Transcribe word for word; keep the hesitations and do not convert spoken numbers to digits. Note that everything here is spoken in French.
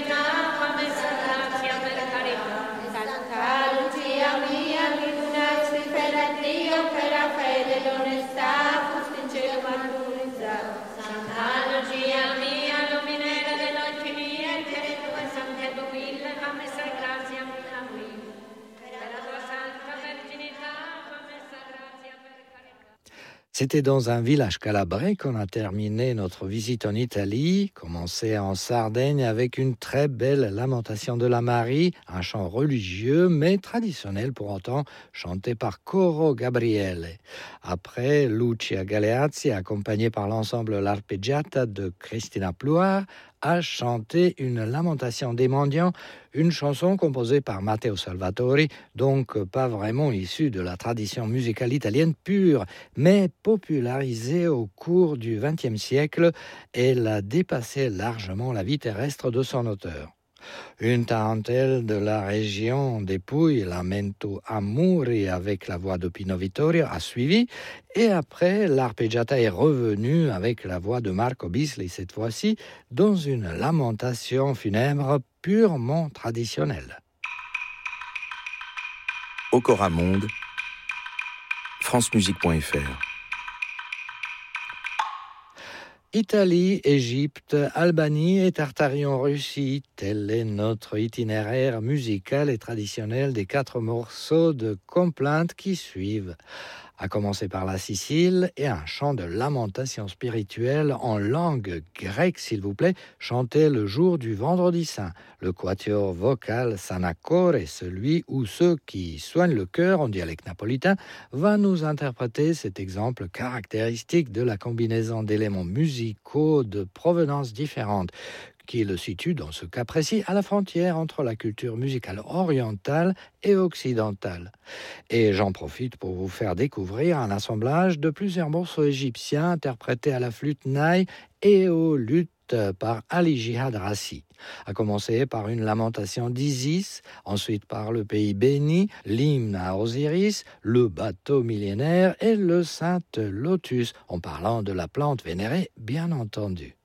virginità, fammi grazia per carità. Santa Lucia mia, che donasti per a Dio, per la fede e l'onestà, fusti in cielo martirizzato. Santa Lucia mia, luminera dell'occhi miei, per tue sante pupille, fammi grazia per la qui. Per la tua santa virginità, fammi grazia per carità. C'était dans un village calabrais qu'on a terminé notre visite en Italie, commencé en Sardaigne avec une très belle lamentation de la Marie, un chant religieux mais traditionnel pour autant, chanté par Coro Gabriele. Après, Lucia Galeazzi, accompagnée par l'ensemble L'Arpeggiata de Cristina Pluar, a chanté une lamentation des mendiants, une chanson composée par Matteo Salvatori, donc pas vraiment issue de la tradition musicale italienne pure, mais popularisée au cours du vingtième siècle. Elle a dépassé largement la vie terrestre de son auteur. Une tarentelle de la région des Pouilles, Lamento Amuri, avec la voix de Pino Vittorio, a suivi. Et après, l'arpeggiata est revenue avec la voix de Marco Bisli, cette fois-ci, dans une lamentation funèbre purement traditionnelle. Okora Monde, francemusique point f r. Italie, Égypte, Albanie et Tartarie en Russie, tel est notre itinéraire musical et traditionnel des quatre morceaux de complainte qui suivent. À commencer par la Sicile et un chant de lamentation spirituelle en langue grecque, s'il vous plaît, chanté le jour du Vendredi Saint. Le quatuor vocal Sanacore, celui ou ceux qui soignent le cœur en dialecte napolitain, va nous interpréter cet exemple caractéristique de la combinaison d'éléments musicaux de provenance différente, qui le situe dans ce cas précis à la frontière entre la culture musicale orientale et occidentale. Et j'en profite pour vous faire découvrir un assemblage de plusieurs morceaux égyptiens interprétés à la flûte naï et au luth par Ali Jihad Rassi, à commencer par une lamentation d'Isis, ensuite par le pays béni, l'hymne à Osiris, le bateau millénaire et le saint lotus, en parlant de la plante vénérée, bien entendu.